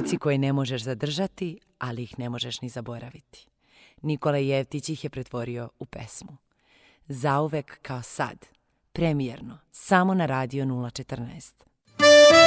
Trenutci koje ne možeš zadržati, ali ih ne možeš ni zaboraviti. Nikola Jevtić ih je pretvorio u pesmu. Zauvek kao sad, premijerno, samo na Radio 014.